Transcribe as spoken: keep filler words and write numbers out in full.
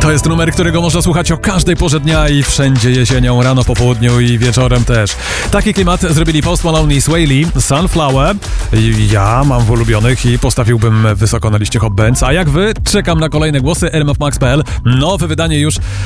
To jest numer, którego można słuchać o każdej porze dnia i wszędzie jesienią, rano, po południu i wieczorem też. Taki klimat zrobili Post Malone i Sway Lee, Sunflower. Ja mam w ulubionych i postawiłbym wysoko na liście Hot Bands. A jak wy? Czekam na kolejne głosy. r m f max kropka p l. Nowe wydanie już